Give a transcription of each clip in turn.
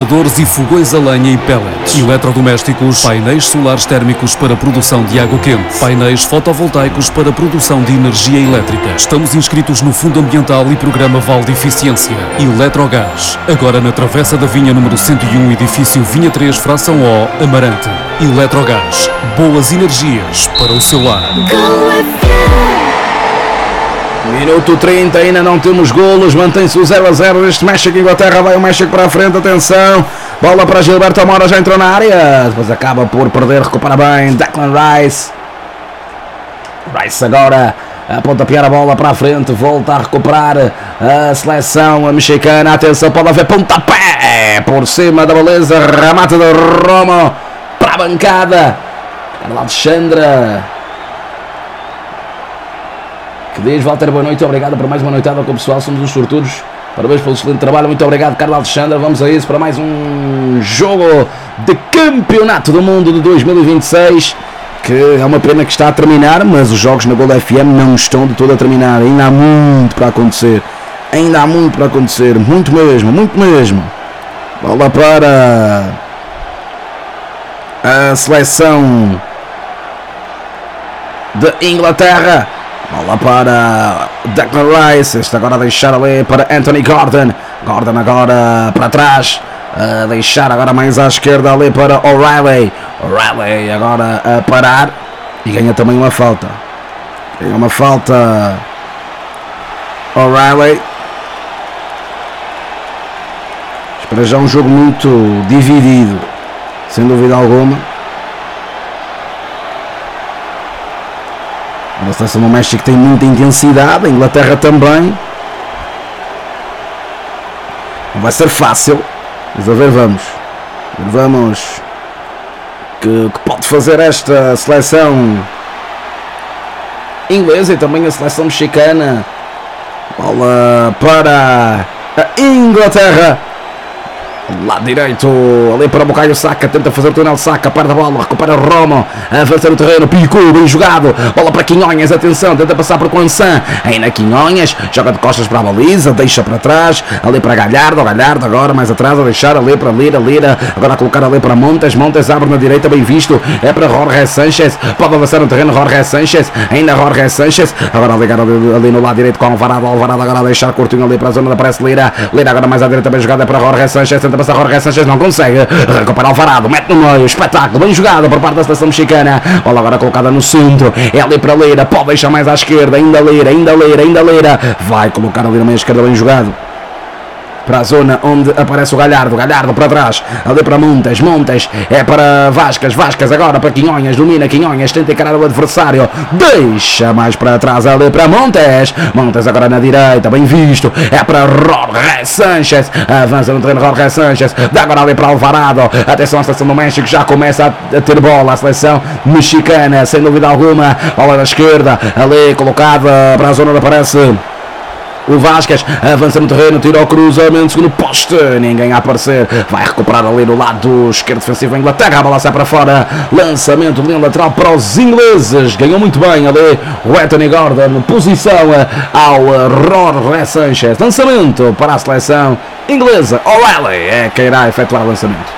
geradores e fogões a lenha e pellets. Eletrodomésticos, painéis solares térmicos para produção de água quente. Painéis fotovoltaicos para produção de energia elétrica. Estamos inscritos no Fundo Ambiental e Programa Vale de Eficiência. Eletrogás. Agora na Travessa da Vinha número 101, edifício Vinha 3, fração O, Amarante. Eletrogás. Boas energias para o seu lar. Minuto 30, ainda não temos golos, mantém-se o 0-0 neste México-Inglaterra, vai o México para a frente, atenção, bola para Gilberto Amora, já entrou na área, depois acaba por perder, recupera bem, Declan Rice agora a pontapear a bola para a frente, volta a recuperar a seleção mexicana, atenção, pode haver pontapé por cima da beleza, remate de Romo para a bancada, Carla Alexandra, que diz: Walter, boa noite, obrigado por mais uma noitada com o pessoal, somos os sortudos, parabéns pelo excelente trabalho, muito obrigado Carla Alexandra, vamos a isso para mais um jogo de campeonato do mundo de 2026, que é uma pena que está a terminar, mas os jogos na Gol FM não estão de todo a terminar, ainda há muito para acontecer, muito mesmo, bola para a seleção de Inglaterra, bola para Declan Rice, este agora a deixar ali para Anthony Gordon agora para trás, a deixar agora mais à esquerda ali para O'Reilly agora a parar e ganha também uma falta, O'Reilly. Espera já um jogo muito dividido, sem dúvida alguma. A seleção do México tem muita intensidade, a Inglaterra também. Não vai ser fácil, mas a ver vamos que pode fazer esta seleção inglesa e também a seleção mexicana. Bola para a Inglaterra, lado direito, ali para Bukayo Saka, tenta fazer o túnel, Saka, perde a bola, recupera Romo, avança no terreno, picou, bem jogado, bola para Quinhonhas, atenção, tenta passar por Quansã, ainda Quinhonhas, joga de costas para a baliza, deixa para trás, ali para Galhardo agora mais atrás, a deixar ali para Lira, agora a colocar ali para Montes, abre na direita, bem visto, é para Jorge Sanchez, pode avançar no terreno, Jorge Sanchez, agora a ligar ali no lado direito com Alvarado agora a deixar curtinho ali para a zona da pressa, Lira agora mais à direita, bem jogada, é para Jorge Sanchez, tenta passar Jorge Sanchez, não consegue, recupera Alvarado, mete no meio, espetáculo, bem jogado por parte da seleção mexicana, bola agora colocada no centro, é ali para Lira, pode deixar mais à esquerda, ainda Lira, vai colocar ali na meia esquerda, bem jogado, para a zona onde aparece o Galhardo para trás, ali para Montes, é para Vasquez agora para Quinhonhas, domina Quinhonhas, tenta encarar o adversário, deixa mais para trás ali para Montes agora na direita, bem visto, é para Jorge Sanchez, avança no terreno Jorge Sanchez, dá agora ali para Alvarado, atenção, a seleção do México já começa a ter bola, a seleção mexicana, sem dúvida alguma, bola na esquerda, ali colocada para a zona onde aparece o Vasquez, avança no terreno, tira o cruzamento, segundo poste, ninguém a aparecer, vai recuperar ali no lado esquerdo defensivo a Inglaterra, a bola sai para fora, lançamento de linha lateral para os ingleses, ganhou muito bem ali o Anthony Gordon, posição ao Jorge Sanchez, lançamento para a seleção inglesa, O'Reilly é quem irá efetuar o lançamento.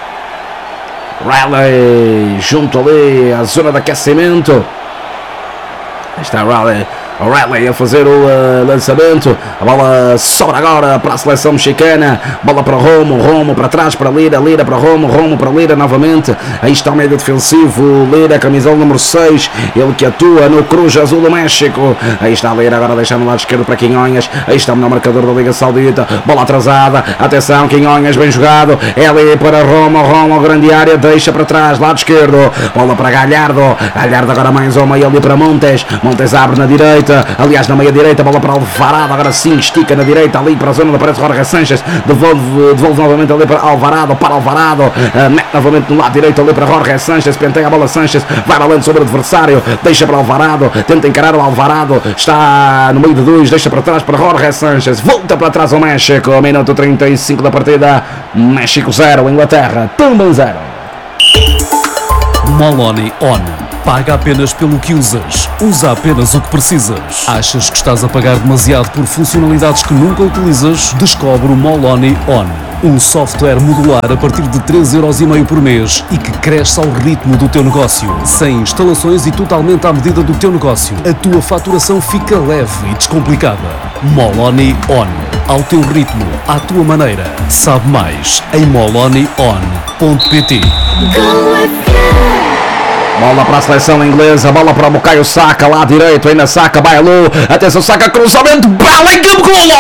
O'Reilly junto ali à zona de aquecimento, está O'Reilly a fazer o lançamento, a bola sobra agora para a seleção mexicana, bola para Romo para trás para Lira para Romo para Lira novamente, aí está o médio defensivo, Lira, camisola número 6, ele que atua no Cruz Azul do México, aí está Lira agora deixando no lado esquerdo para Quinhonhas, aí está o melhor marcador da Liga Saudita, bola atrasada, atenção, Quinhonhas bem jogado, é ali para Romo, grande área, deixa para trás, lado esquerdo, bola para Galhardo agora mais uma, e ali para Montes abre na direita, aliás na meia direita, bola para Alvarado, agora sim estica na direita, ali para a zona onde aparece Jorge Sanchez, devolve novamente ali para Alvarado, mete novamente no lado direito ali para Jorge Sanchez, penteia a bola Sanchez, vai balando sobre o adversário, deixa para Alvarado, tenta encarar o Alvarado, está no meio de dois, deixa para trás para Jorge Sanchez, volta para trás ao México, minuto 35 da partida, México 0, Inglaterra também 0. Maloney on. Paga apenas pelo que usas. Usa apenas o que precisas. Achas que estás a pagar demasiado por funcionalidades que nunca utilizas? Descobre o Moloni On. Um software modular a partir de 3,5€ por mês e que cresce ao ritmo do teu negócio. Sem instalações e totalmente à medida do teu negócio. A tua faturação fica leve e descomplicada. Moloni On. Ao teu ritmo, à tua maneira. Sabe mais em molonion.pt. Bola para a seleção inglesa, bola para o Bukayo Saka, lá direito, ainda Saka, Bailu, atenção Saka, cruzamento, Bellingham, golo!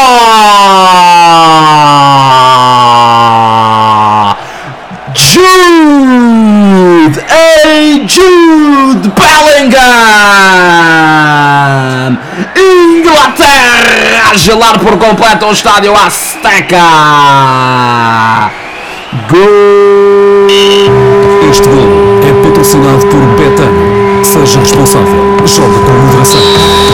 Jude Bellingham! Inglaterra a gelar por completo o estádio Azteca! Gol! Este gol é patrocinado por Betano. Seja responsável. Joga com moderação.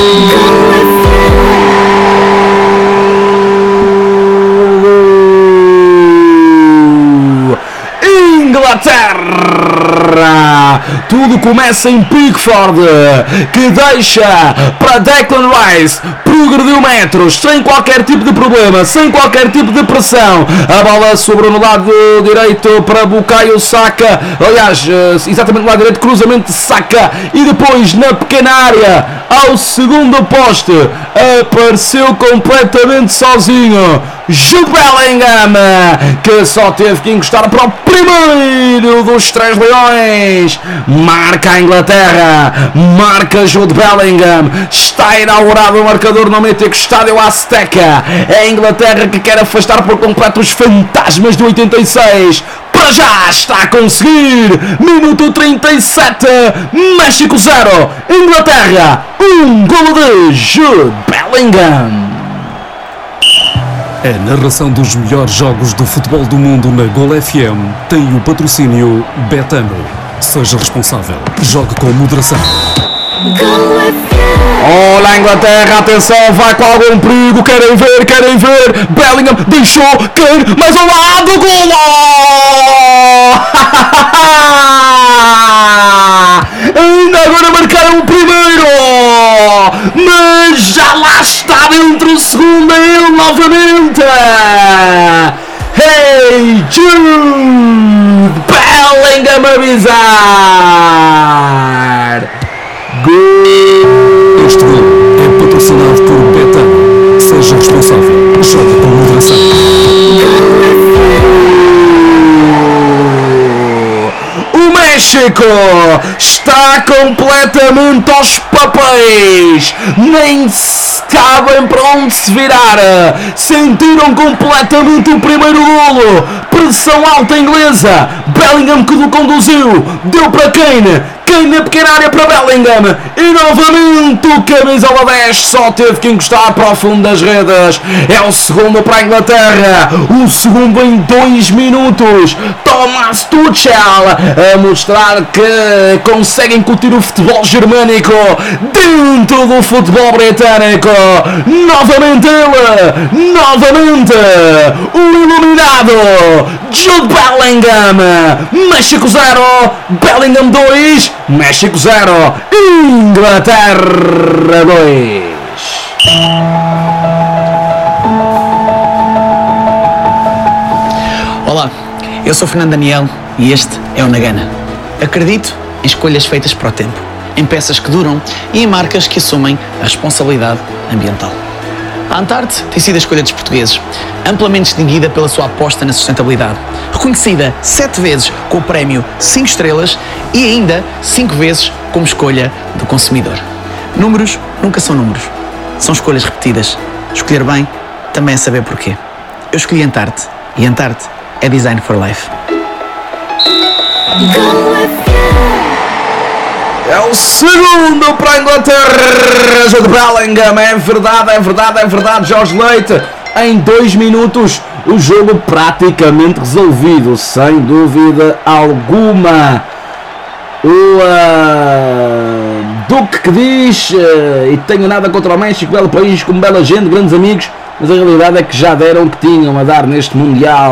Inglaterra! Tudo começa em Pickford, que deixa para Declan Rice progrediu metros, sem qualquer tipo de problema, sem qualquer tipo de pressão. A bola sobrou no lado direito para Bukayo Saka, aliás, exatamente no lado direito, cruzamento de Saka, e depois na pequena área, ao segundo poste, apareceu completamente sozinho Jude Bellingham, que só teve que encostar para o primeiro dos três leões. Marca a Inglaterra, marca Jude Bellingham, está inaugurado o marcador no mítico estádio Azteca. É a Inglaterra que quer afastar por completo os fantasmas do 86. Para já está a conseguir. Minuto 37, México 0, Inglaterra 1, golo de Jude Bellingham. A narração dos melhores jogos do futebol do mundo na Gol FM tem o patrocínio Betano. Seja responsável. Jogue com moderação. Olha a Inglaterra, atenção, vai com algum perigo, querem ver, Bellingham deixou cair, mais ao lado, golo! Ainda agora marcaram o primeiro, mas já lá está dentro o segundo, ele novamente. Hey Jude Bellingham a avisar. Este gol é patrocinado por Betano. Seja responsável. Jogue com moderação. O México está completamente aos papéis. Nem sabem para onde se virar. Sentiram completamente o primeiro golo. Pressão alta inglesa. Bellingham que o conduziu. Deu para Kane na pequena área para Bellingham e novamente o camisola 10 só teve que encostar para o fundo das redes. É o segundo para a Inglaterra, o segundo em 2 minutos. Thomas Tuchel a mostrar que consegue incutir o futebol germânico dentro do futebol britânico. Novamente ele, novamente o iluminado Jude Bellingham. México 0, Bellingham 2, México 0, Inglaterra 2. Olá, eu sou Fernando Daniel e este é o Nagana. Acredito em escolhas feitas para o tempo, em peças que duram e em marcas que assumem a responsabilidade ambiental. A Antarte tem sido a escolha dos portugueses, amplamente distinguida pela sua aposta na sustentabilidade, reconhecida 7 vezes com o prémio 5 estrelas e ainda 5 vezes como escolha do consumidor. Números nunca são números, são escolhas repetidas. Escolher bem também é saber porquê. Eu escolhi Antarte e Antarte é Design for Life. É o segundo para a Inglaterra, Jude Bellingham, é verdade, Jorge Leite, em 2 minutos, o jogo praticamente resolvido, sem dúvida alguma. O Duque que diz, e tenho nada contra o México, belo país, como bela gente, grandes amigos, mas a realidade é que já deram o que tinham a dar neste Mundial.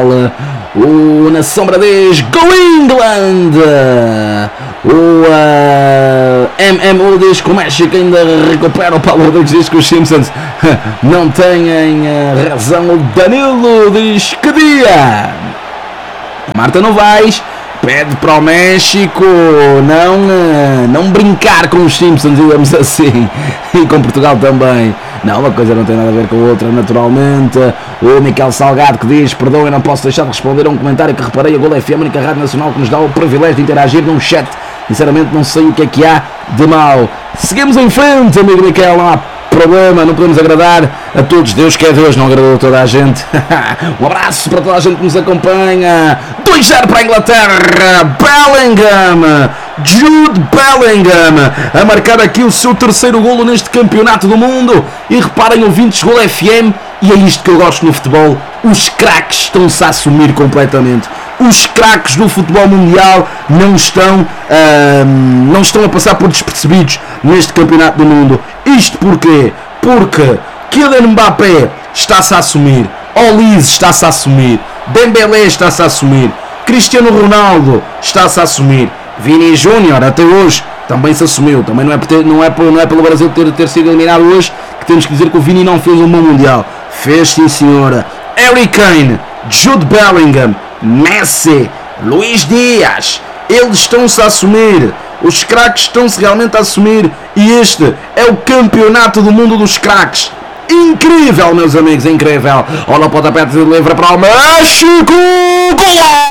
O Na Sombra diz, Go England! O MMU diz que o México ainda recupera. O Paulo Rodrigues diz que os Simpsons não têm razão. O Danilo diz que dia. Marta Novaes pede para o México não brincar com os Simpsons, digamos assim, e com Portugal também. Não, uma coisa não tem nada a ver com a outra, naturalmente. O Miquel Salgado que diz: perdoem, não posso deixar de responder a um comentário que reparei. A Gol FM, a única rádio nacional que nos dá o privilégio de interagir num chat. Sinceramente não sei o que há de mal. Seguimos em frente, amigo Miquel, não há problema, não podemos agradar a todos. Deus que é Deus, não agradou a toda a gente. Um abraço para toda a gente que nos acompanha. 2-0 para a Inglaterra. Bellingham, Jude Bellingham, a marcar aqui o seu terceiro golo neste campeonato do mundo. E reparem, ouvintes, Gol FM, e é isto que eu gosto no futebol: os craques estão-se a assumir completamente. Os craques do futebol mundial não estão a passar por despercebidos neste campeonato do mundo. Isto porquê? Porque Kylian Mbappé está-se a assumir, Olise está-se a assumir, Dembélé está-se a assumir, Cristiano Ronaldo está-se a assumir, Vini Júnior até hoje também se assumiu. Também não é pelo Brasil ter sido eliminado hoje que temos que dizer que o Vini não fez um bom mundial. Fez, sim senhora. Harry Kane, Jude Bellingham, Messi, Luís Dias, eles estão-se a assumir. Os craques estão-se realmente a assumir. E este é o campeonato do mundo dos craques. Incrível, meus amigos, incrível. Olha o pontapé de livre para o México. Gol!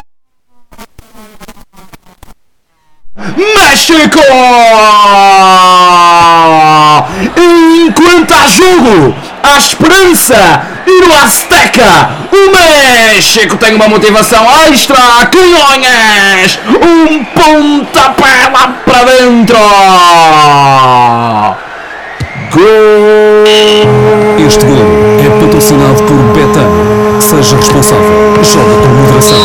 México! Enquanto há jogo, há esperança, e no Azteca o México tem uma motivação extra. Quinhões, um pontapé lá para dentro. Gol! Este gol é patrocinado por Betano. Seja responsável, joga com moderação.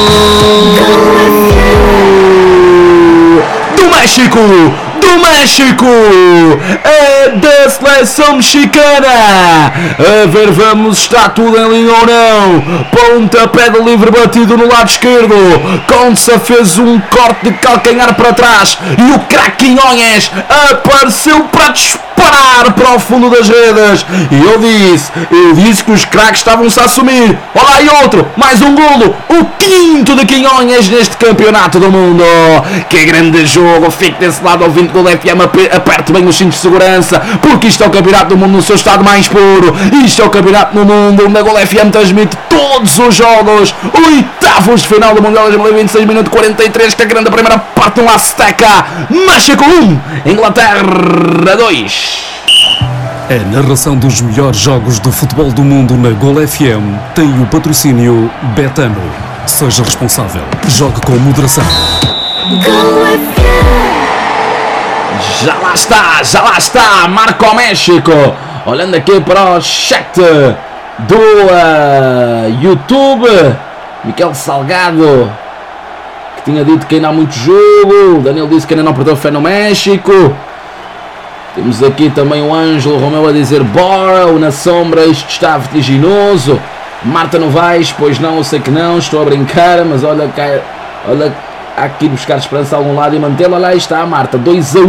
Do México, é da seleção mexicana. A ver, vamos, está tudo em linha ou não? Pontapé de livre batido no lado esquerdo. Consa fez um corte de calcanhar para trás e o craque Quinhões apareceu para disparar para o fundo das redes. E eu disse que os craques estavam-se a assumir. Olha aí outro, mais um golo, o quinto de Quinhões neste campeonato do mundo. Que grande jogo. Fique desse lado, ouvindo Gol FM, aperte bem os cintos de segurança, porque isto é o campeonato do mundo no seu estado mais puro. Isto é o campeonato do mundo onde a Gol FM transmite todos os jogos. Oitavos de final do Mundial 2026, minuto 43, que a grande primeira parte no Azteca. México 1, Inglaterra 2. A narração dos melhores jogos do futebol do mundo na Gol FM tem o patrocínio Betano. Seja responsável, jogue com moderação. Já lá está, marca o México. Olhando aqui para o chat do YouTube, Miquel Salgado, que tinha dito que ainda há muito jogo. O Daniel disse que ainda não perdeu fé no México. Temos aqui também o Ângelo Romeu a dizer: bora, o Na Sombra, isto está vertiginoso. Marta Novaes, pois não, eu sei que não, estou a brincar, mas olha, há que ir buscar esperança a algum lado e mantê-la. Lá está a Marta, 2-1.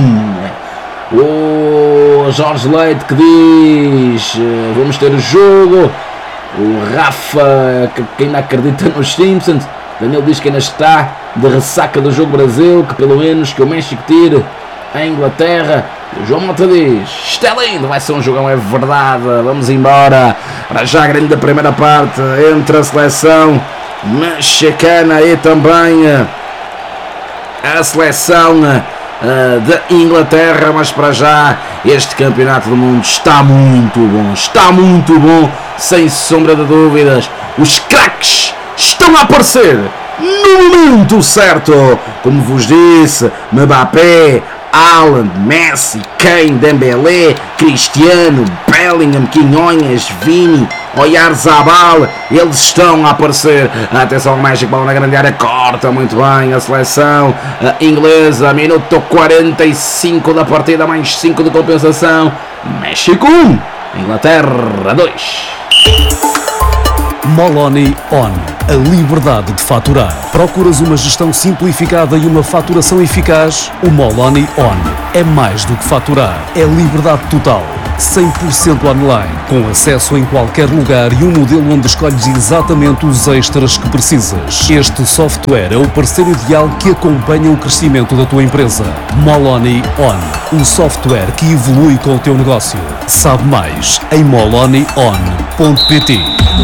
O Jorge Leite que diz: vamos ter o jogo. O Rafa que ainda acredita nos Simpsons. Daniel diz que ainda está de ressaca do jogo Brasil, que pelo menos que o México tire a Inglaterra. O João Mota diz: isto é lindo, vai ser um jogão, é verdade. Vamos embora. Para já a grande da primeira parte entre a seleção mexicana e também a seleção da Inglaterra. Mas para já este campeonato do mundo está muito bom, sem sombra de dúvidas. Os craques estão a aparecer no momento certo, como vos disse: Mbappé, Haaland, Messi, Kane, Dembélé, Cristiano, Bellingham, Quinhões, Vini, Oyarzabal, eles estão a aparecer. Atenção ao México, bola na grande área, corta muito bem a seleção inglesa. Minuto 45 da partida, mais 5 de compensação. México 1, Inglaterra 2. Moloni On, a liberdade de faturar. Procuras uma gestão simplificada e uma faturação eficaz? O Moloni On é mais do que faturar, é liberdade total. 100% online, com acesso em qualquer lugar e um modelo onde escolhes exatamente os extras que precisas. Este software é o parceiro ideal que acompanha o crescimento da tua empresa. Moloni On, um software que evolui com o teu negócio. Sabe mais em molonion.pt.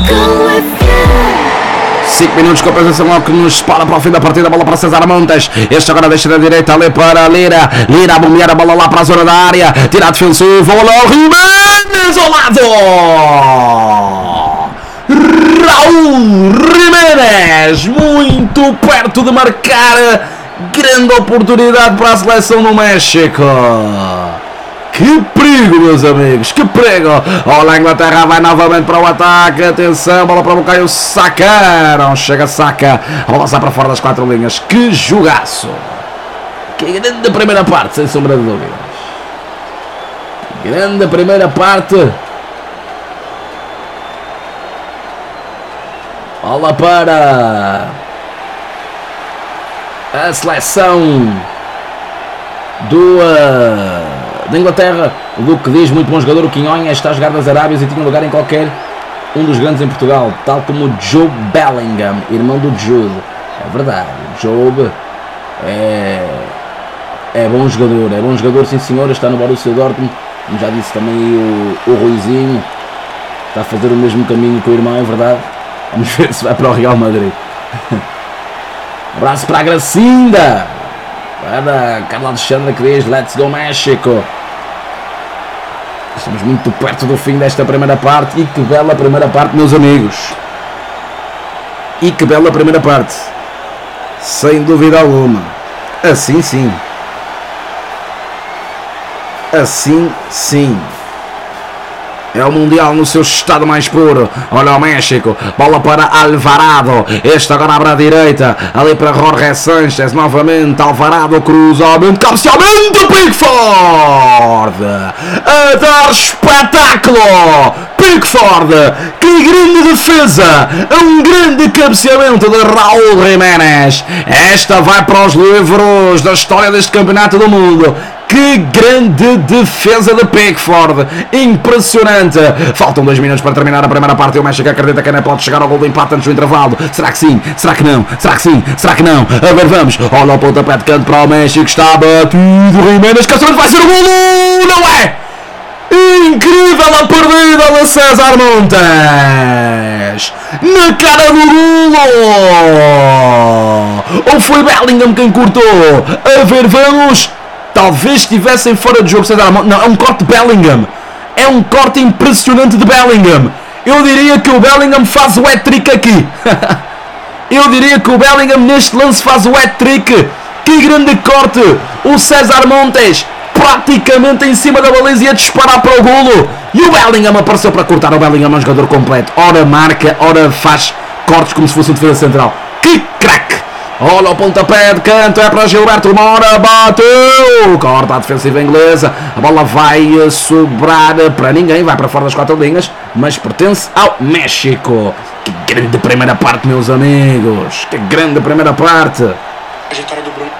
5 minutos com a presença logo que nos para o fim da partida. Bola para César Montes. Este agora deixa da direita ali para Lira. Lira a bombear a bola lá para a zona da área. Tira a defensiva. Olha o Jiménez ao lado. Raul Jiménez muito perto de marcar. Grande oportunidade para a seleção do México. Que perigo, meus amigos, que perigo. Olha, a Inglaterra vai novamente para o ataque. Atenção, bola para o Bukayo Saka. Não chega Saka. A bola sai para fora das 4 linhas. Que jogaço. Que grande primeira parte, sem sombra de dúvidas. Grande primeira parte. Bola para a seleção da Inglaterra. O Duque diz, muito bom jogador, o Quinhonha está a jogar das Arábias e tinha lugar em qualquer um dos grandes em Portugal, tal como o Joe Bellingham, irmão do Jude. É verdade, o Joe é bom jogador, sim senhor, está no Borussia Dortmund, como já disse também o Ruizinho, está a fazer o mesmo caminho que o irmão, é verdade. Vamos ver se vai para o Real Madrid. Abraço para a Gracinda, para a Carla Alexandra que diz, let's go México. Estamos muito perto do fim desta primeira parte. E que bela primeira parte, meus amigos. E que bela primeira parte. Sem dúvida alguma. Assim sim. Assim sim. É o Mundial no seu estado mais puro. Olha o México. Bola para Alvarado. Este agora abre à direita. Ali para Jorge Sánchez. Novamente Alvarado. Cruzamento. Cabeceamento. Pickford. A dar espetáculo. Pickford. Que grande defesa. Um grande cabeceamento de Raul Jiménez. Esta vai para os livros da história deste campeonato do mundo. Que grande defesa de Pickford. Impressionante. Faltam 2 minutos para terminar a primeira parte. O México acredita que ainda pode chegar ao gol de empate antes do intervalo. Será que sim? Será que não? Será que sim? Será que não? A ver, vamos. Olha o pontapé de canto para o México. Está batido. Jiménez. Caçamento vai ser o golo. Não é? Incrível a perdida de César Montes. Na cara do golo. Ou foi Bellingham quem cortou? A ver, vamos. Talvez estivessem fora de jogo. Não, é um corte de Bellingham. É um corte impressionante de Bellingham. Eu diria que o Bellingham faz o hat-trick aqui. Eu diria que o Bellingham neste lance faz o hat-trick. Que grande corte. O César Montes praticamente em cima da baliza e a disparar para o golo. E o Bellingham apareceu para cortar. O Bellingham é um jogador completo. Ora marca, ora faz cortes como se fosse um defesa central. Que craque. Olha o pontapé de canto, é para Gilberto Moura, bateu, corta a defensiva inglesa, a bola vai sobrar para ninguém, vai para fora das 4 linhas, mas pertence ao México. Que grande primeira parte, meus amigos, que grande primeira parte. A vitória do Bruno.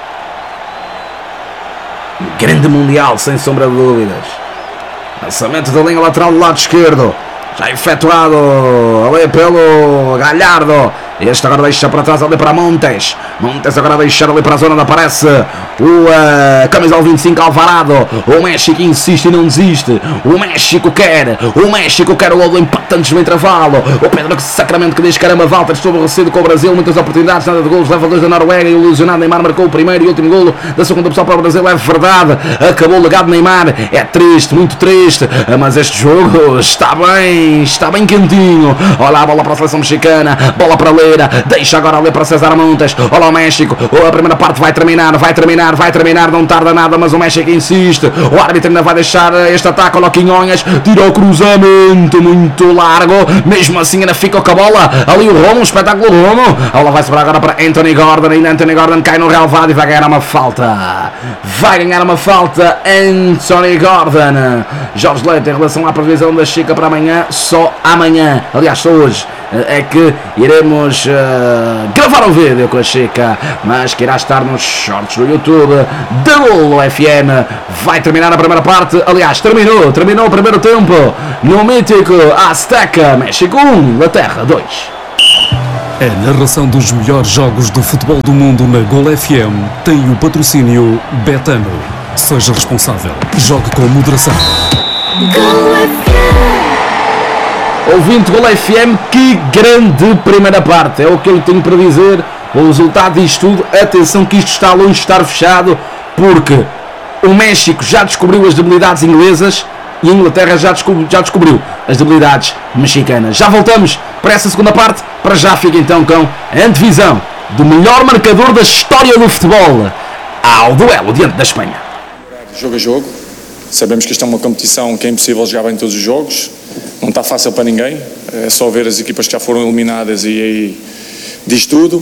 Grande Mundial, sem sombra de dúvidas. Lançamento da linha lateral do lado esquerdo, já efetuado ali pelo Galhardo. Este agora deixa para trás ali para Montes. Montes agora deixar ali para a zona onde aparece o camisola 25 Alvarado. O México insiste e não desiste. O México quer o gol do empate antes do intervalo. O Pedro Sacramento que diz, caramba, Walter, estou aborrecido com o Brasil, muitas oportunidades, nada de golos, leva 2 da Noruega, ilusionado. Neymar marcou o primeiro e último golo da segunda opção para o Brasil, é verdade, acabou o legado de Neymar, é triste, muito triste, mas este jogo está bem quentinho. Olha a bola para a seleção mexicana, bola para Leira, deixa agora ali para César Montes. Olha o México, a primeira parte vai terminar, não tarda nada, mas o México insiste, o árbitro ainda vai deixar este ataque. Olha o Quinhonhas, tirou o cruzamento muito largo, mesmo assim ainda fica com a bola, ali o Romo, o espetáculo Romo. A bola vai sobrar agora para Anthony Gordon, ainda Anthony Gordon cai no relvado e vai ganhar uma falta, Anthony Gordon. Jorge Leite, em relação à previsão da Chica para amanhã, só amanhã, aliás só hoje, é que iremos gravar um vídeo com a Chica, mas que irá estar nos shorts do YouTube da Golo FM. Vai terminar a primeira parte, aliás, terminou o primeiro tempo no mítico Azteca. México 1, Inglaterra 2. A narração dos melhores jogos do futebol do mundo na Golo FM tem o patrocínio Betano. Seja responsável. Jogue com moderação. Ouvinte Golo FM, que grande primeira parte. É o que eu tenho para dizer. O resultado disto tudo, atenção que isto está longe de estar fechado, porque o México já descobriu as debilidades inglesas e a Inglaterra já descobriu as debilidades mexicanas. Já voltamos para essa segunda parte. Para já fica então com a antevisão do melhor marcador da história do futebol ao duelo diante da Espanha. Jogo a jogo, sabemos que isto é uma competição que é impossível jogar bem todos os jogos, não está fácil para ninguém, é só ver as equipas que já foram eliminadas e aí diz tudo,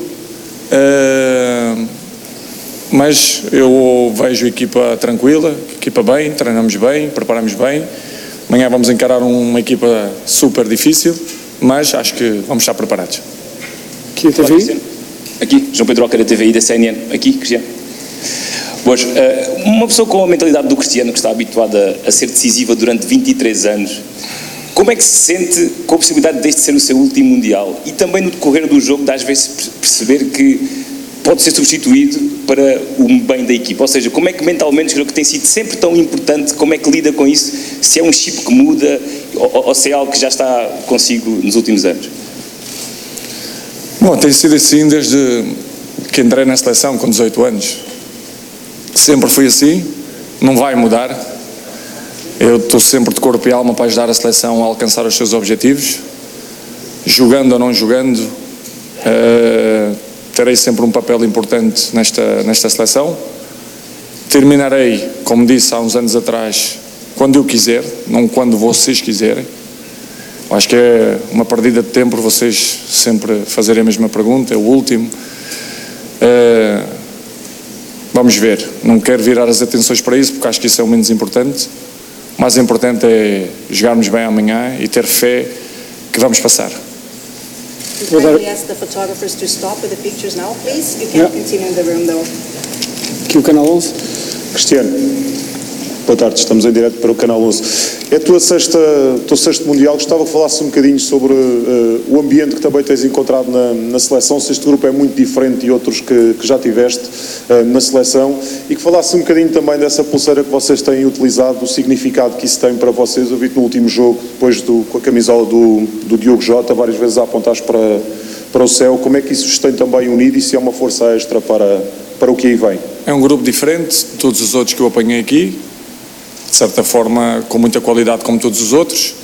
mas eu vejo a equipa tranquila, a equipa bem, treinamos bem, preparamos bem, amanhã vamos encarar uma equipa super difícil, mas acho que vamos estar preparados. Aqui a TVI? Aqui, João Pedro Roca da TVI da CNN, aqui, Cristiano. Pois, uma pessoa com a mentalidade do Cristiano, que está habituada a ser decisiva durante 23 anos, como é que se sente com a possibilidade deste ser o seu último Mundial? E também no decorrer do jogo, de às vezes perceber que pode ser substituído para o bem da equipa? Ou seja, como é que mentalmente, creio que tem sido sempre tão importante, como é que lida com isso? Se é um chip que muda ou se é algo que já está consigo nos últimos anos? Bom, tem sido assim desde que entrei na seleção, com 18 anos. Sempre fui assim, não vai mudar. Eu estou sempre de corpo e alma para ajudar a seleção a alcançar os seus objetivos. Jogando ou não jogando, terei sempre um papel importante nesta seleção. Terminarei, como disse há uns anos atrás, quando eu quiser, não quando vocês quiserem. Acho que é uma perdida de tempo vocês sempre fazerem a mesma pergunta, é o último. Vamos ver, não quero virar as atenções para isso, porque acho que isso é o menos importante. O mais importante é jogarmos bem amanhã e ter fé que vamos passar. Aqui o Canal 11. Cristiano, boa tarde, estamos em direto para o Canal 11. É o teu sexto Mundial, gostava que falasses um bocadinho sobre o ambiente que também tens encontrado na seleção, se este grupo é muito diferente de outros que já tiveste na seleção, e que falasses um bocadinho também dessa pulseira que vocês têm utilizado, o significado que isso tem para vocês. Eu vi-te no último jogo, depois com a camisola do Diogo Jota, várias vezes a apontares para o céu. Como é que isso vos tem também unido e se é uma força extra para o que aí vem? É um grupo diferente de todos os outros que eu apanhei aqui, de certa forma com muita qualidade como todos os outros,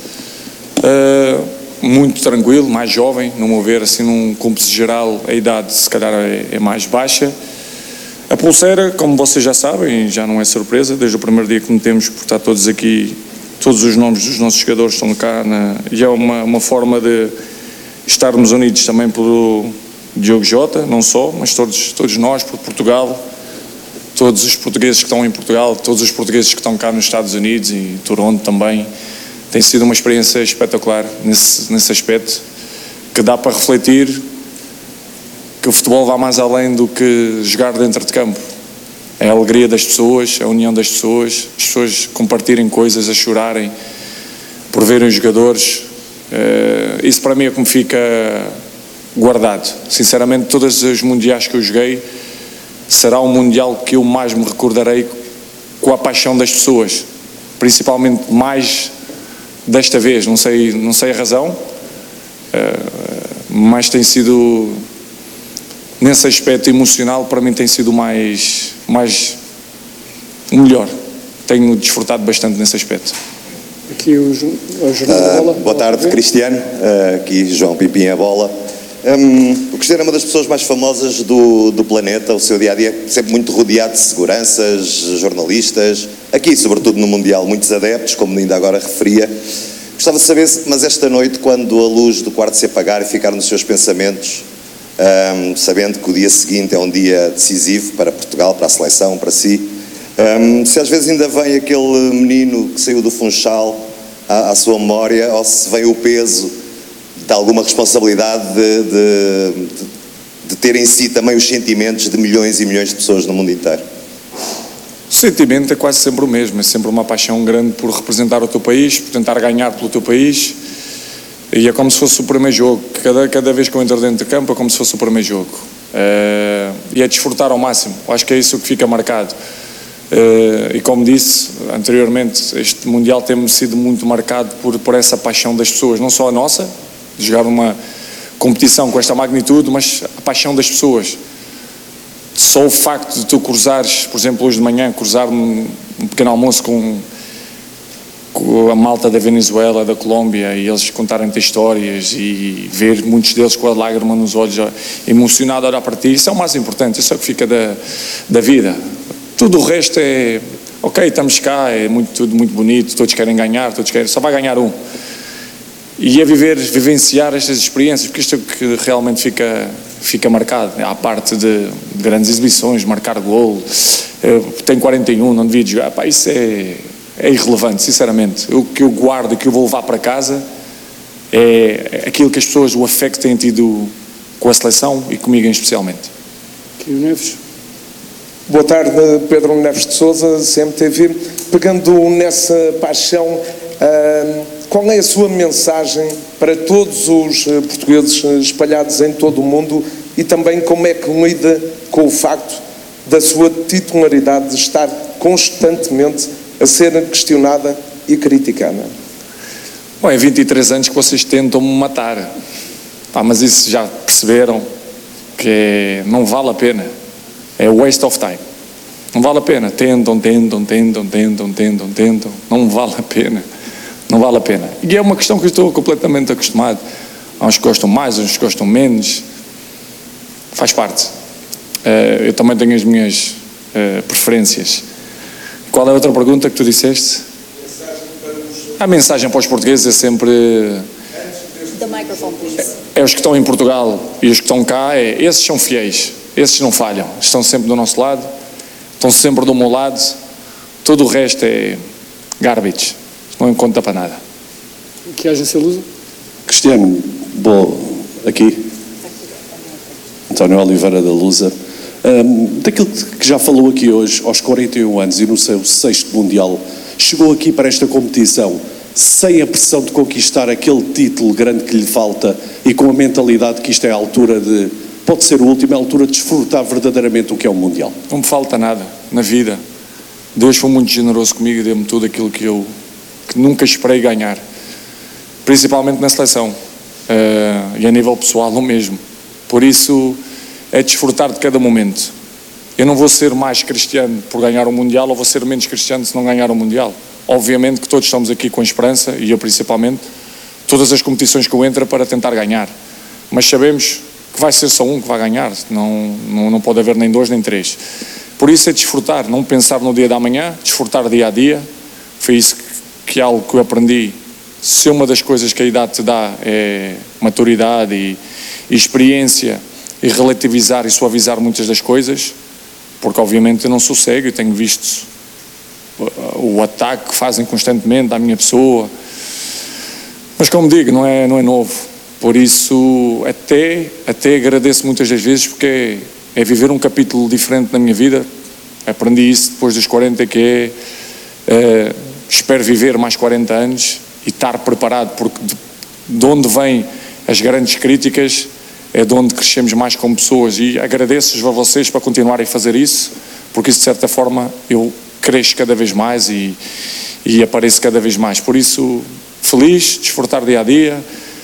muito tranquilo, mais jovem, no meu ver, assim num cúmplice geral a idade se calhar é mais baixa. A pulseira, como vocês já sabem, já não é surpresa, desde o primeiro dia que metemos, por estar todos aqui, todos os nomes dos nossos jogadores estão cá, e é uma forma de estarmos unidos também pelo Diogo Jota, não só, mas todos nós, por Portugal, todos os portugueses que estão em Portugal, todos os portugueses que estão cá nos Estados Unidos e Toronto também. Tem sido uma experiência espetacular nesse aspecto, que dá para refletir que o futebol vai mais além do que jogar dentro de campo. É a alegria das pessoas, a união das pessoas, as pessoas compartilhem coisas, a chorarem por verem os jogadores. Isso para mim é como fica guardado. Sinceramente, todos os mundiais que eu joguei, será um mundial que eu mais me recordarei com a paixão das pessoas, principalmente mais desta vez, não sei a razão, mas tem sido, nesse aspecto emocional, para mim tem sido mais o melhor. Tenho desfrutado bastante nesse aspecto. Aqui o Jornal da Bola. Boa tarde, Cristiano. Aqui João Pipim a bola. O Cristiano é uma das pessoas mais famosas do planeta. O seu dia-a-dia é sempre muito rodeado de seguranças, jornalistas. Aqui, sobretudo no Mundial, muitos adeptos, como ainda agora referia. Gostava de saber, mas esta noite, quando a luz do quarto se apagar e ficar nos seus pensamentos, sabendo que o dia seguinte é um dia decisivo para Portugal, para a seleção, para si, se às vezes ainda vem aquele menino que saiu do Funchal à sua memória, ou se vem o peso sinta alguma responsabilidade de ter em si também os sentimentos de milhões e milhões de pessoas no mundo inteiro? O sentimento é quase sempre o mesmo, é sempre uma paixão grande por representar o teu país, por tentar ganhar pelo teu país, e é como se fosse o primeiro jogo. Cada vez que eu entro dentro de campo é como se fosse o primeiro jogo, e é desfrutar ao máximo. Eu acho que é isso que fica marcado, e como disse anteriormente, este Mundial tem sido muito marcado por essa paixão das pessoas, não só a nossa, de jogar uma competição com esta magnitude, mas a paixão das pessoas. Só o facto de tu cruzares, por exemplo, hoje de manhã, cruzar um pequeno almoço com a malta da Venezuela, da Colômbia, e eles contarem-te histórias e ver muitos deles com a lágrima nos olhos, emocionado a olhar para ti, isso é o mais importante, isso é o que fica da vida. Tudo o resto é, ok, estamos cá, é tudo muito bonito, todos querem ganhar, só vai ganhar um. E é vivenciar estas experiências, porque isto é o que realmente fica marcado, à parte de grandes exibições, marcar gol, tem 41, não devia jogar, pá, isso é irrelevante, sinceramente. O que eu guardo, o que eu vou levar para casa é aquilo que as pessoas, o afeto que têm tido com a seleção e comigo especialmente. Aqui o Neves. Boa tarde, Pedro Neves de Sousa, CMTV. Pegando nessa paixão, qual é a sua mensagem para todos os portugueses espalhados em todo o mundo e também como é que lida com o facto da sua titularidade de estar constantemente a ser questionada e criticada? Bom, é 23 anos que vocês tentam me matar, mas isso já perceberam que não vale a pena, é waste of time, não vale a pena, tentam, não vale a pena. Não vale a pena. E é uma questão que eu estou completamente acostumado. Há uns que gostam mais, uns que gostam menos. Faz parte. Eu também tenho as minhas preferências. Qual é a outra pergunta que tu disseste? A mensagem para os portugueses é sempre... É os que estão em Portugal e os que estão cá, esses são fiéis. Esses não falham. Estão sempre do nosso lado. Estão sempre do meu lado. Todo o resto é garbage. Não conta para nada. Que agência Lusa? Cristiano, aqui. António Oliveira da Lusa. Daquilo que já falou aqui hoje, aos 41 anos e no seu 6º Mundial, chegou aqui para esta competição sem a pressão de conquistar aquele título grande que lhe falta e com a mentalidade que isto é a altura de... Pode ser a última altura de desfrutar verdadeiramente o que é o Mundial. Não me falta nada na vida. Deus foi muito generoso comigo e deu-me tudo aquilo que nunca esperei ganhar, principalmente na seleção, e a nível pessoal o mesmo. Por isso é desfrutar de cada momento. Eu não vou ser mais cristiano por ganhar o Mundial ou vou ser menos cristiano se não ganhar o Mundial. Obviamente que todos estamos aqui com esperança, e eu principalmente, todas as competições que eu entro para tentar ganhar, mas sabemos que vai ser só um que vai ganhar, não pode haver nem 2 nem 3. Por isso é desfrutar, não pensar no dia da manhã, desfrutar dia a dia. Foi isso que é algo que eu aprendi. Se uma das coisas que a idade te dá é maturidade e experiência e relativizar e suavizar muitas das coisas, porque obviamente eu não sou cego e tenho visto o ataque que fazem constantemente à minha pessoa, mas como digo, não é novo. Por isso até agradeço muitas das vezes, porque é viver um capítulo diferente na minha vida. Aprendi isso depois dos 40, que espero viver mais 40 anos e estar preparado, porque de onde vêm as grandes críticas é de onde crescemos mais como pessoas, e agradeço-vos a vocês para continuarem a fazer isso, porque isso de certa forma eu cresço cada vez mais e apareço cada vez mais. Por isso, feliz, desfrutar dia a dia,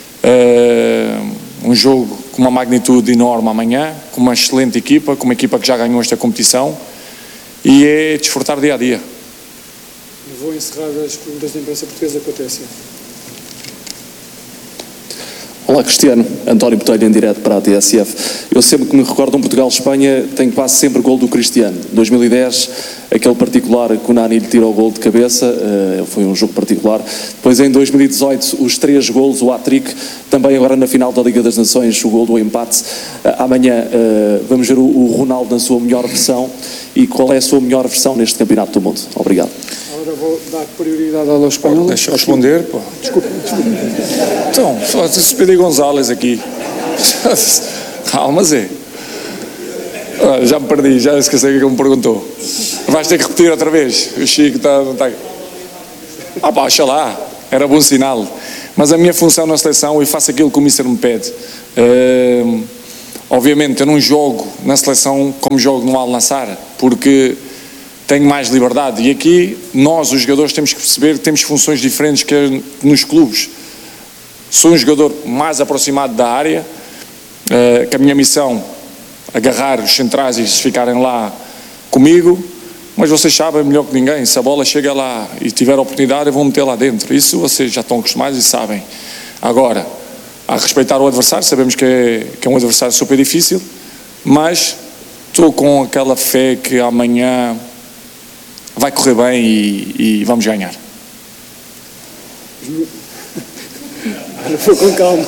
um jogo com uma magnitude enorme amanhã, com uma excelente equipa, com uma equipa que já ganhou esta competição, e é desfrutar dia a dia. Vou encerrar as perguntas da imprensa portuguesa com a TSF. Olá Cristiano, António Botelho em direto para a TSF. Eu sempre que me recordo um Portugal-Espanha tenho quase sempre gol do Cristiano. 2010, aquele particular que o Nani lhe tira o gol de cabeça, foi um jogo particular. Depois em 2018 os 3 golos, o hat-trick, também agora na final da Liga das Nações o gol do empate. Amanhã vamos ver o Ronaldo na sua melhor versão. E qual é a sua melhor versão neste Campeonato do Mundo? Obrigado. Agora vou dar prioridade ao espanhol. Deixa eu responder, pô. Desculpa. Então, se Pedro Gonzalez aqui. Calma, Zé. Já me perdi, já esqueci o que ele me perguntou. Vais ter que repetir outra vez. O Chico não está. Baixa lá. Era bom sinal. Mas a minha função na seleção, eu faço aquilo que o Mister me pede. Obviamente, eu não jogo na seleção como jogo no Al-Nassr, porque tenho mais liberdade. E aqui, nós, os jogadores, temos que perceber que temos funções diferentes que nos clubes. Sou um jogador mais aproximado da área, que a minha missão, agarrar os centrais e ficarem lá comigo, mas vocês sabem melhor que ninguém, se a bola chega lá e tiver a oportunidade, eu vou meter lá dentro. Isso vocês já estão acostumados e sabem. Agora, a respeitar o adversário, sabemos que é um adversário super difícil, mas estou com aquela fé que amanhã vai correr bem e vamos ganhar. Foi com calma.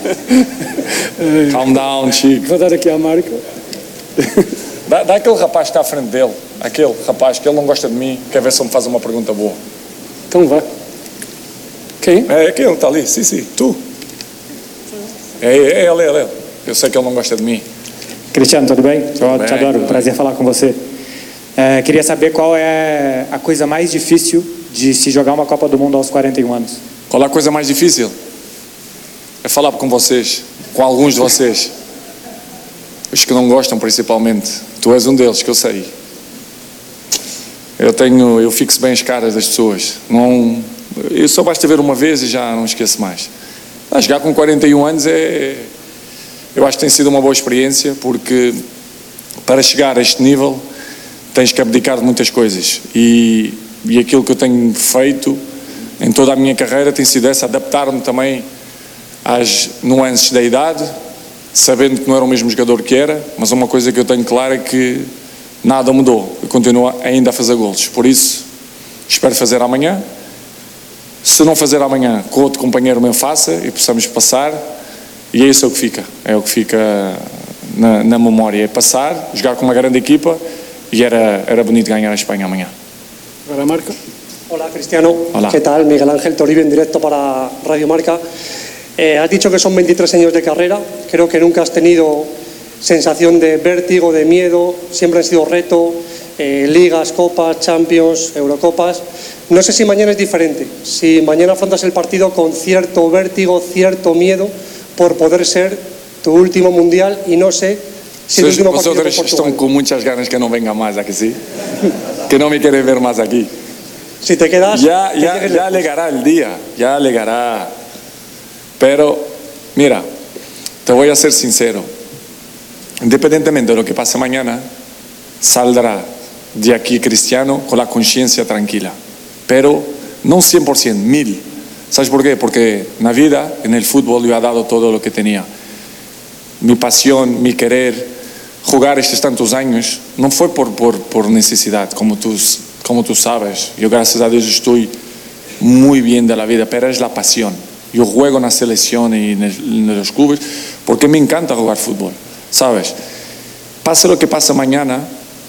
Calm down, Chico. Vou dar aqui à marca. Dá aquele rapaz que está à frente dele, aquele rapaz que ele não gosta de mim, quer ver se ele me faz uma pergunta boa. Então vá. Quem? É aquele que está ali, sim, tu. É ele. Eu sei que ele não gosta de mim. Cristiano, tudo bem? Te adoro, prazer falar com você. Queria saber qual é a coisa mais difícil de se jogar uma Copa do Mundo aos 41 anos. Qual é a coisa mais difícil? É falar com vocês, com alguns de vocês. Os que não gostam principalmente. Tu és um deles, que eu sei. Eu fixo bem as caras das pessoas. Eu só basta ver uma vez e já não esqueço mais. Jogar com 41 anos eu acho que tem sido uma boa experiência, porque para chegar a este nível tens que abdicar de muitas coisas. E aquilo que eu tenho feito em toda a minha carreira tem sido adaptar-me também às nuances da idade, sabendo que não era o mesmo jogador que era, mas uma coisa que eu tenho clara é que nada mudou. Eu continuo ainda a fazer golos. Por isso, espero fazer amanhã. Se não fazer amanhã, que outro companheiro meu faça e possamos passar, e é isso que fica. É o que fica na memória. É passar, jogar com uma grande equipa, y era bonito ganar a España mañana. Para Marca. Hola Cristiano, Hola. ¿Qué tal? Miguel Ángel Toribio en directo para Radio Marca. Has dicho que son 23 años de carrera, creo que nunca has tenido sensación de vértigo, de miedo, siempre han sido reto, ligas, copas, Champions, Eurocopas. No sé si mañana es diferente, si mañana afrontas el partido con cierto vértigo, cierto miedo por poder ser tu último mundial y no sé si el último partido con Portugal. Están con muchas ganas que no venga más aquí, ¿sí? Que no me quieren ver más aquí. Si te quedas... Ya llegará el día, ya llegará. Pero, mira, te voy a ser sincero. Independientemente de lo que pase mañana, saldrá de aquí Cristiano con la conciencia tranquila. Pero no 100%, 1000%. ¿Sabes por qué? Porque en la vida, en el fútbol, yo he dado todo lo que tenía. Mi pasión, mi querer, jugar estos tantos años, no fue por necesidad, como tú sabes. Yo, gracias a Dios, estoy muy bien de la vida, pero es la pasión. Yo juego en la selección y en los clubes porque me encanta jugar fútbol, ¿sabes? Pase lo que pase mañana,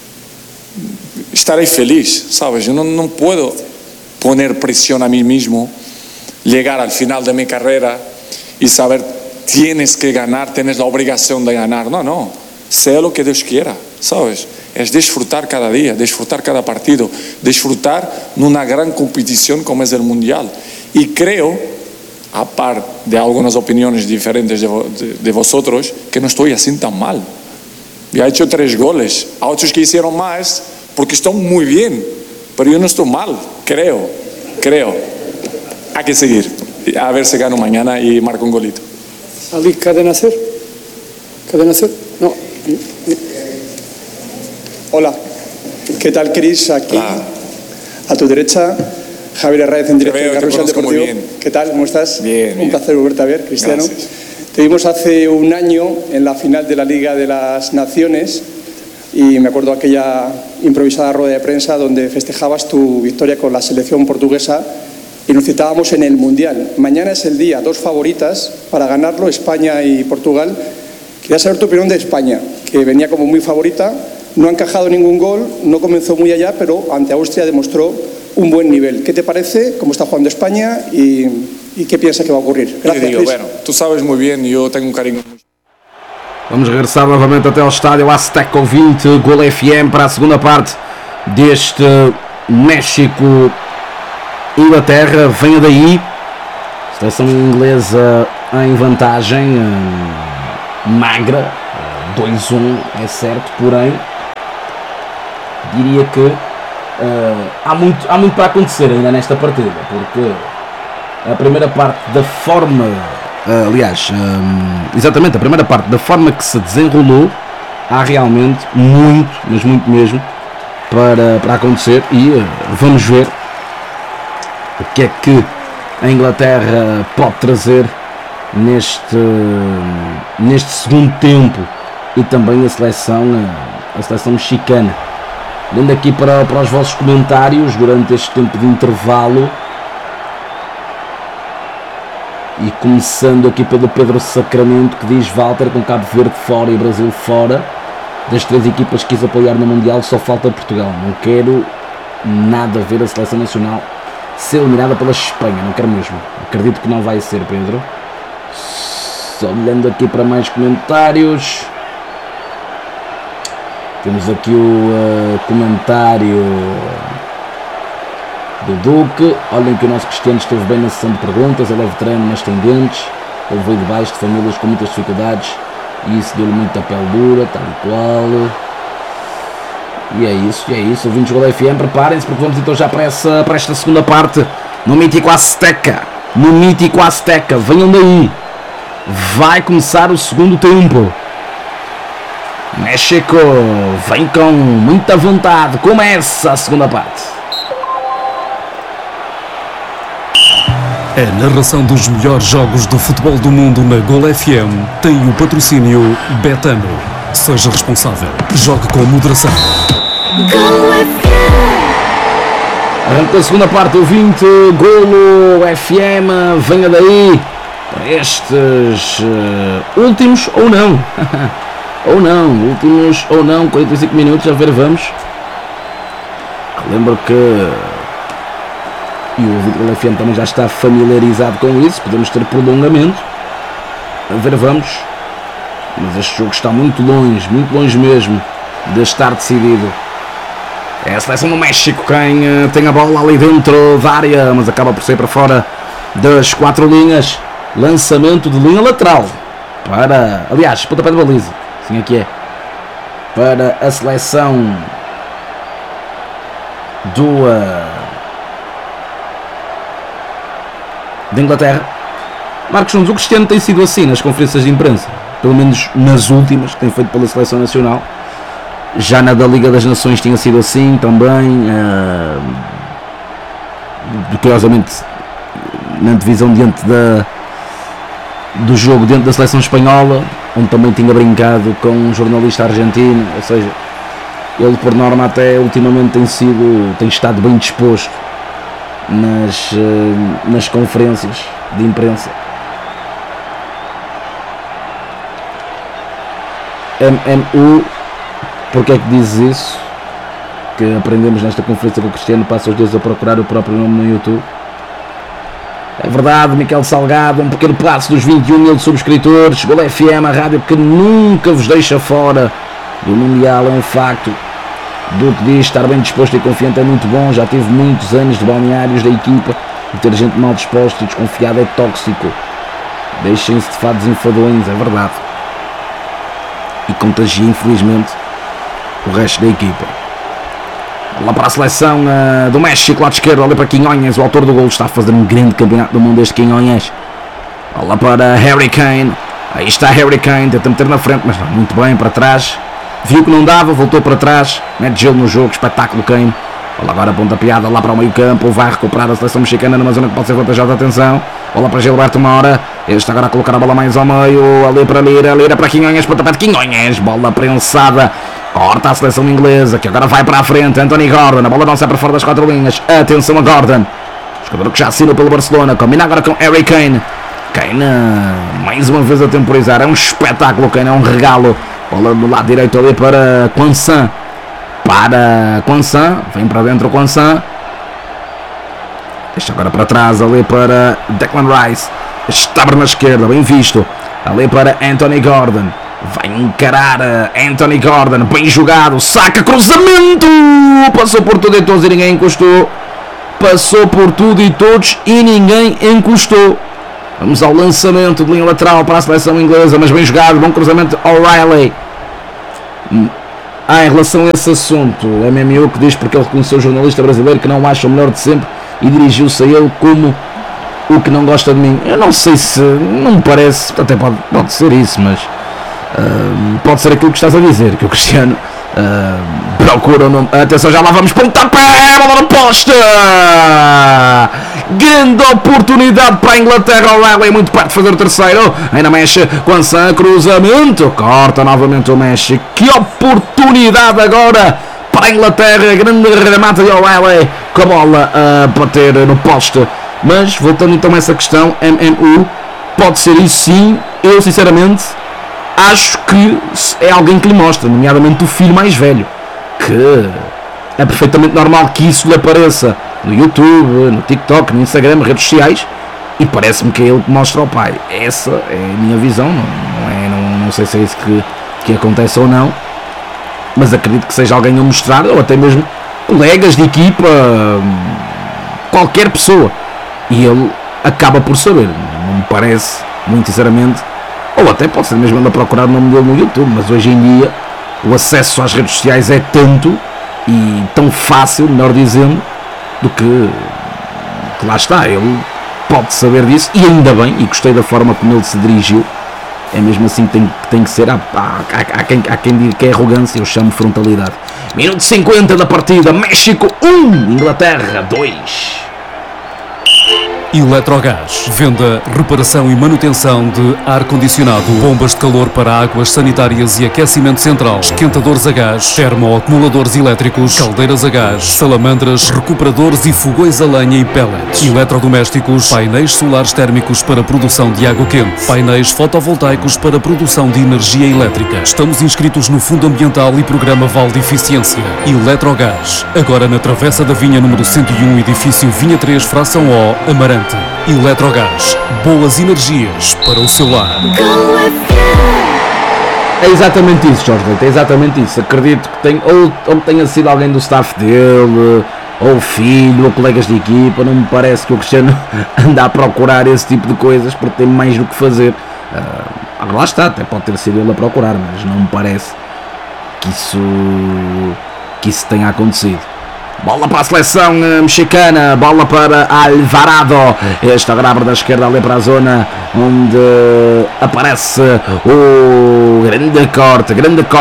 estaré feliz, ¿sabes? Yo no puedo poner presión a mí mismo, llegar al final de mi carrera y saber, tienes que ganar, tienes la obligación de ganar. No, sea lo que Dios quiera, ¿sabes? Es disfrutar cada día, disfrutar cada partido, disfrutar en una gran competición como es el Mundial. Y creo, aparte de algunas opiniones diferentes de vosotros, que no estoy así tan mal. Ya he hecho 3 goles, a otros que hicieron más, porque están muy bien, pero yo no estoy mal, creo. Hay que seguir, a ver si gano mañana y marco un golito. Ali, ¿Cadena Ser? No. Hola, ¿qué tal, Cris? Aquí, a tu derecha, Javier Arraez en directo de Carrusel Deportivo. ¿Qué tal? ¿Cómo estás? Bien. Un placer volverte a ver, Cristiano. Gracias. Te vimos hace un año en la final de la Liga de las Naciones y me acuerdo aquella improvisada rueda de prensa donde festejabas tu victoria con la selección portuguesa y nos citábamos en el Mundial. Mañana es el día, 2 favoritas para ganarlo, España y Portugal. Quería saber tu opinión de España, que venía como muy favorita, no ha encajado ningún gol, no comenzó muy allá, pero ante Austria demostró un buen nivel. ¿Qué te parece? ¿Cómo está jugando España? ¿Y qué piensas que va a ocurrir? Gracias, Digo, bueno, tú sabes muy bien, yo tengo un cariño. Vamos regressar novamente até ao estádio Azteca ouvinte, Gol FM para a segunda parte deste México-Inglaterra. Venha daí, seleção inglesa em vantagem, magra, 2-1 é certo, porém diria que há muito para acontecer ainda nesta partida, porque a primeira parte da forma, exatamente, a primeira parte da forma que se desenrolou, há realmente muito, mas muito mesmo para acontecer, e vamos ver o que é que a Inglaterra pode trazer neste segundo tempo, e também a seleção mexicana. Indo aqui para os vossos comentários durante este tempo de intervalo, e começando aqui pelo Pedro Sacramento, que diz: Walter, com Cabo Verde fora e Brasil fora, das 3 equipas que quis apoiar no Mundial, só falta Portugal. Não quero nada ver a seleção nacional ser eliminada pela Espanha, não quero mesmo. Acredito que não vai ser, Pedro. Só olhando aqui para mais comentários, temos aqui o comentário do Duque. Olhem que o nosso Cristiano esteve bem na sessão de perguntas, ele é veterano mas tem dentes, ele veio de baixo de famílias com muitas dificuldades e isso deu-lhe muita pele dura, tal e qual. E é isso, ouvintes Gol FM, preparem-se porque vamos então já para esta segunda parte no mítico Azteca, venham daí, vai começar o segundo tempo. México vem com muita vontade, começa a segunda parte. A narração dos melhores jogos do futebol do mundo na Gol FM tem o patrocínio Betano. Seja responsável, jogue com moderação. Arranca a segunda parte, ouvinte Golo FM, venha daí para estes últimos ou não. Últimos ou não, 45 minutos, já ver, vamos. Lembro que e o Gol FM também já está familiarizado com isso, podemos ter prolongamento. A ver, vamos. Mas este jogo está muito longe mesmo de estar decidido. É a seleção do México quem tem a bola ali dentro da área, mas acaba por sair para fora das 4 linhas. Lançamento de linha lateral para, aliás, pontapé de baliza, assim é que é, para a seleção da Inglaterra. Marcos Nunes, o Cristiano tem sido assim nas conferências de imprensa, pelo menos nas últimas que tem feito pela seleção nacional. Já na da Liga das Nações tinha sido assim também, curiosamente na divisão diante do jogo dentro da seleção espanhola, onde também tinha brincado com um jornalista argentino. Ou seja, ele por norma até ultimamente tem estado bem disposto nas conferências de imprensa. MMU, porque é que dizes isso? Que aprendemos nesta conferência que o Cristiano passa os dias a procurar o próprio nome no YouTube. É verdade, Miquel Salgado, um pequeno passo dos 21 mil subscritores. Gol FM, a rádio que nunca vos deixa fora do Mundial, é um facto. Do que diz, estar bem disposto e confiante é muito bom. Já tive muitos anos de balneários da equipa e ter gente mal disposta e desconfiada é tóxico. Deixem-se de fados enfadões, é verdade. E contagia, infelizmente, o resto da equipa. Lá para a seleção do México, lado esquerdo, ali para Quinhonhas, o autor do golo está a fazer um grande campeonato do mundo este Quinhonhas. Lá para Harry Kane, aí está Harry Kane, tenta meter na frente, mas não, muito bem, para trás. Viu que não dava, voltou para trás, mete gelo no jogo, espetáculo Kane. Olha agora a ponta piada lá para o meio campo, vai recuperar a seleção mexicana numa zona que pode ser vantajosa, atenção. Olha para Gilberto Mora, este agora a colocar a bola mais ao meio, ali para Lira para Quinhonhas, pontapé de Quinhonhas, bola prensada. Corta a seleção inglesa, que agora vai para a frente, Anthony Gordon, a bola não sai para fora das 4 linhas, atenção a Gordon, jogador que já assinou pelo Barcelona, combina agora com Harry Kane. Kane, mais uma vez a temporizar, é um espetáculo, Kane, é um regalo. Bola do lado direito ali para Quansan, vem para dentro Quansan, Deixa agora para trás, ali para Declan Rice. Está na esquerda, bem visto. Ali para Anthony Gordon. Vai encarar Anthony Gordon. Bem jogado. Saca, cruzamento. Passou por tudo e todos e ninguém encostou. Passou por tudo e todos e ninguém encostou. Vamos ao lançamento de linha lateral para a seleção inglesa. Mas bem jogado. Bom cruzamento. O'Reilly. Em relação a esse assunto, o MMU que diz porque ele reconheceu o jornalista brasileiro que não acha o melhor de sempre e dirigiu-se a ele como o que não gosta de mim. Eu não sei se, não me parece, até pode ser isso, mas pode ser aquilo que estás a dizer, que o Cristiano procura o nome. Atenção, já lá vamos, pontapé, bola na posta! Grande oportunidade para a Inglaterra, O'Reilly muito perto de fazer o terceiro, ainda mexe com a cruzamento, corta novamente o Messi, que oportunidade agora para a Inglaterra, grande remate de O'Reilly, com a bola a bater no poste. Mas, voltando então a essa questão, MMU, pode ser isso sim, eu sinceramente acho que é alguém que lhe mostra, nomeadamente o filho mais velho, que é perfeitamente normal que isso lhe apareça no YouTube, no TikTok, no Instagram, nas redes sociais, e parece-me que é ele que mostra ao pai. Essa é a minha visão, não sei se é isso que acontece ou não, mas acredito que seja alguém a mostrar, ou até mesmo colegas de equipa, qualquer pessoa, e ele acaba por saber. Não me parece, muito sinceramente, ou até pode ser mesmo ele a procurar o nome dele no YouTube, mas hoje em dia o acesso às redes sociais é tanto e tão fácil, melhor dizendo, do que lá está, ele pode saber disso, e ainda bem, e gostei da forma como ele se dirigiu. É mesmo assim que tem que ser. Há quem diga que é arrogância, eu chamo frontalidade. Minuto 50 da partida, México 1, Inglaterra 2. Eletrogás. Venda, reparação e manutenção de ar-condicionado, bombas de calor para águas sanitárias e aquecimento central, esquentadores a gás, termoacumuladores elétricos, caldeiras a gás, salamandras, recuperadores e fogões a lenha e pellets, eletrodomésticos, painéis solares térmicos para produção de água quente, painéis fotovoltaicos para produção de energia elétrica. Estamos inscritos no Fundo Ambiental e Programa Vale de Eficiência. Eletrogás. Agora na Travessa da Vinha número 101, edifício Vinha 3, fração O, Amarante. Eletrogás, boas energias para o seu lar. É exatamente isso, Jorge Leite, é exatamente isso. Acredito que ou tenha sido alguém do staff dele, ou filho, ou colegas de equipa. Não me parece que o Cristiano anda a procurar esse tipo de coisas porque tem mais do que fazer. Lá está, até pode ter sido ele a procurar, mas não me parece que isso tenha acontecido. Bola para a seleção mexicana, bola para Alvarado. Este agora abre da esquerda ali para a zona onde aparece o grande corte,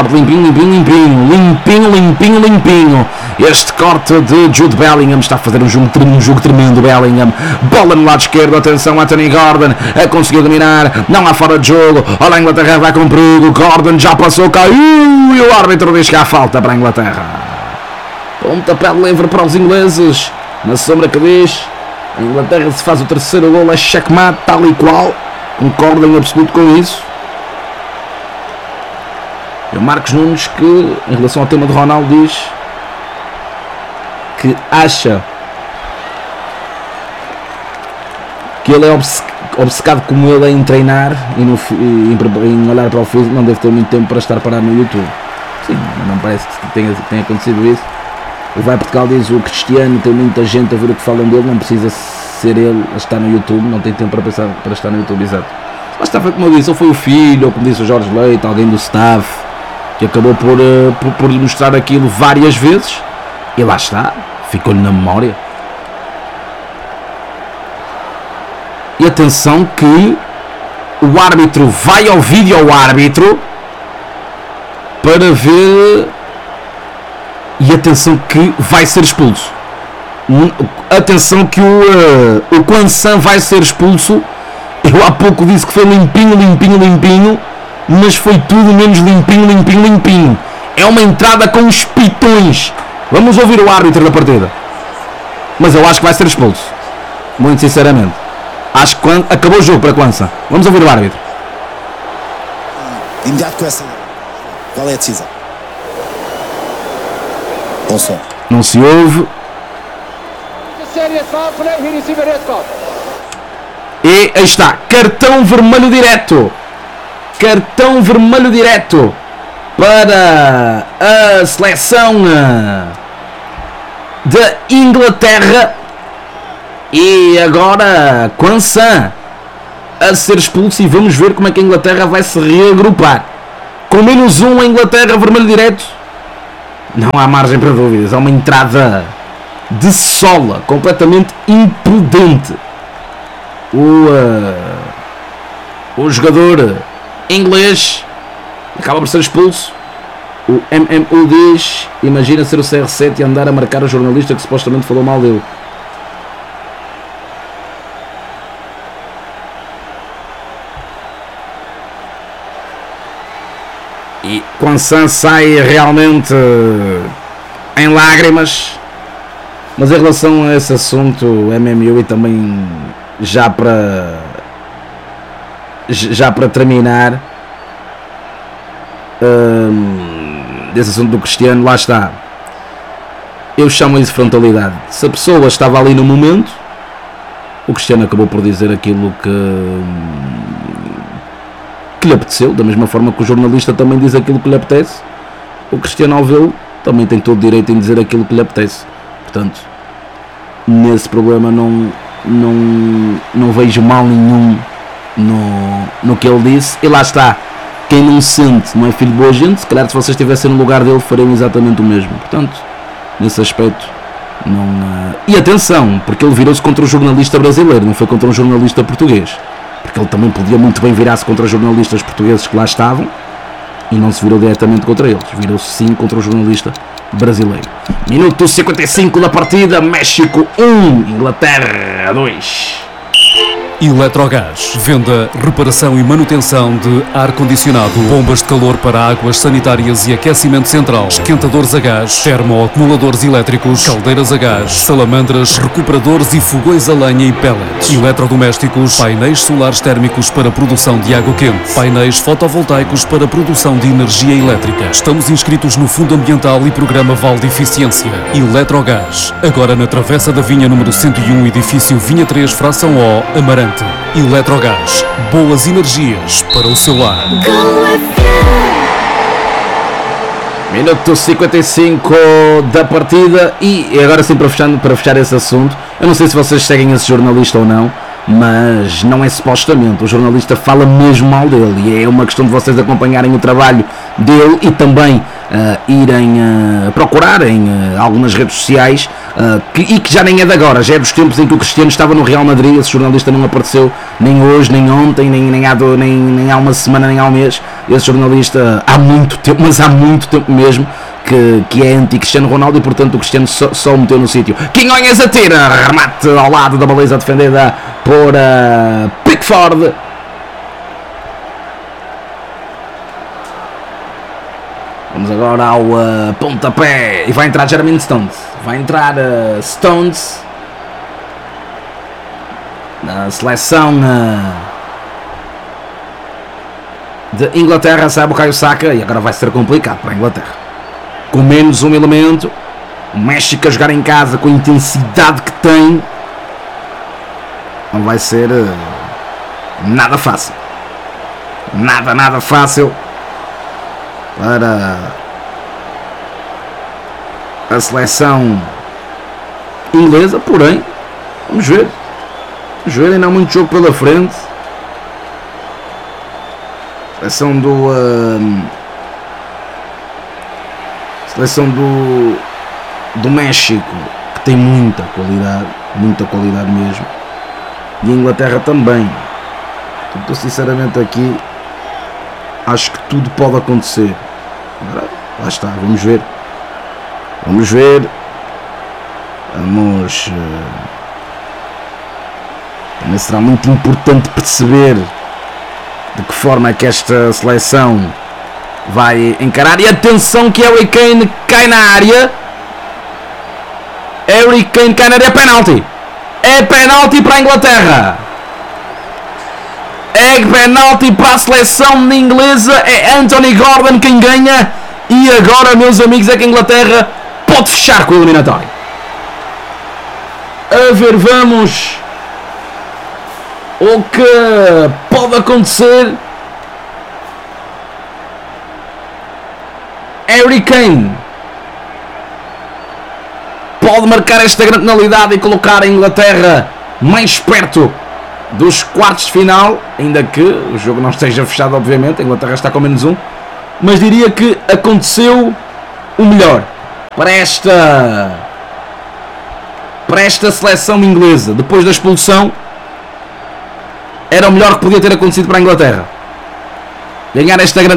limpinho. Este corte de Jude Bellingham está a fazer um jogo tremendo. Bellingham, bola no lado esquerdo, atenção, Anthony Gordon conseguiu dominar, não há fora de jogo. Olha, a Inglaterra vai com perigo, Gordon já passou, caiu e o árbitro diz que há falta para a Inglaterra. Pontapé livre para os ingleses, na sombra que diz, a Inglaterra se faz o terceiro gol, é checkmate, tal e qual, concordo em absoluto com isso. E o Marcos Nunes, que em relação ao tema de Ronaldo, diz que acha que ele é obcecado como ele em treinar e em olhar para o físico, não deve ter muito tempo para estar parado no YouTube. Sim, não parece que tenha acontecido isso. O Vai Portugal diz: o Cristiano tem muita gente a ver o que falam dele, não precisa ser ele a estar no YouTube, não tem tempo para estar no YouTube, exato. Lá está, como eu disse, ou foi o filho, ou como disse o Jorge Leite, alguém do staff, que acabou por lhe mostrar aquilo várias vezes, e lá está, ficou-lhe na memória. E atenção que o árbitro vai ao vídeo ao árbitro para ver. E atenção que vai ser expulso. Atenção que o Kwanzaa vai ser expulso. Eu há pouco disse que foi limpinho, mas foi tudo menos limpinho. É uma entrada com os pitões. Vamos ouvir o árbitro da partida. Mas eu acho que vai ser expulso. Muito sinceramente. Acho que acabou o jogo para Kwanzaa. Vamos ouvir o árbitro. Imediato com essa. Qual é a decisão? Não se ouve. E aí está, cartão vermelho direto. Cartão vermelho direto para a seleção da Inglaterra. E agora Quansã a ser expulso e vamos ver como é que a Inglaterra vai se reagrupar. Com -1 a Inglaterra, vermelho direto. Não há margem para dúvidas. Há uma entrada de sola completamente imprudente. O jogador inglês acaba por ser expulso. O MMU diz: imagina ser o CR7 e andar a marcar o jornalista que supostamente falou mal dele. E Quansã sai realmente em lágrimas. Mas em relação a esse assunto, MMU, e também já para terminar, desse assunto do Cristiano, lá está. Eu chamo isso de frontalidade. Se a pessoa estava ali no momento, o Cristiano acabou por dizer aquilo que lhe apeteceu, da mesma forma que o jornalista também diz aquilo que lhe apetece. O Cristiano, ao vê-lo, também tem todo o direito em dizer aquilo que lhe apetece. Portanto, nesse problema não vejo mal nenhum no que ele disse. E lá está, quem não sente não é filho de boa gente. Se calhar, se vocês estivessem no lugar dele, fariam exatamente o mesmo. Portanto, nesse aspecto, não. E atenção, porque ele virou-se contra o jornalista brasileiro, não foi contra um jornalista português. Porque ele também podia muito bem virar-se contra jornalistas portugueses que lá estavam e não se virou diretamente contra eles. Virou-se sim contra o jornalista brasileiro. Minuto 55 da partida. México 1, Inglaterra 2. Eletrogás. Venda, reparação e manutenção de ar-condicionado, bombas de calor para águas sanitárias e aquecimento central, esquentadores a gás, termoacumuladores elétricos, caldeiras a gás, salamandras, recuperadores e fogões a lenha e pellets, eletrodomésticos, painéis solares térmicos para produção de água quente, painéis fotovoltaicos para produção de energia elétrica. Estamos inscritos no Fundo Ambiental e Programa Vale de Eficiência. Eletrogás. Agora na Travessa da Vinha número 101, edifício Vinha 3, fração O, Amarante. Eletrogás, boas energias para o seu lar. Minuto 55 da partida. E agora sim, para fechar esse assunto, eu não sei se vocês seguem esse jornalista ou não, mas não é supostamente, o jornalista fala mesmo mal dele, e é uma questão de vocês acompanharem o trabalho dele e também irem procurar em algumas redes sociais, e que já nem é de agora, já é dos tempos em que o Cristiano estava no Real Madrid. Esse jornalista não apareceu nem hoje, nem ontem, nem há uma semana, nem há um mês. Esse jornalista há muito tempo, mas há muito tempo mesmo, que é anti-Cristiano Ronaldo, e portanto o Cristiano só o meteu no sítio. Quinhonhas atira, remate ao lado da baliza defendida por Pickford. Vamos agora ao pontapé, e vai entrar Jermaine Stones. Vai entrar Stones na seleção de Inglaterra. Sai Bukayo Saka, e agora vai ser complicado para a Inglaterra. Com menos um elemento, o México a jogar em casa com a intensidade que tem, não vai ser nada fácil. Nada fácil para a seleção inglesa. Porém, vamos ver, ainda há muito jogo pela frente. Seleção do México, que tem muita qualidade mesmo, e a Inglaterra também. Portanto, sinceramente aqui acho que tudo pode acontecer. Agora, lá está, vamos ver. Também será muito importante perceber de que forma é que esta seleção vai encarar. E atenção que Harry Kane cai na área. É penalti. É penalti para a Inglaterra. É penalti para a seleção inglesa. É Anthony Gordon quem ganha. E agora, meus amigos, é que a Inglaterra pode fechar com o eliminatório. A ver, vamos. O que pode acontecer. Harry Kane pode marcar esta grande penalidade e colocar a Inglaterra mais perto dos quartos de final, ainda que o jogo não esteja fechado, obviamente. A Inglaterra está com -1, mas diria que aconteceu o melhor para esta seleção inglesa. Depois da expulsão, era o melhor que podia ter acontecido para a Inglaterra. Ganhar esta grande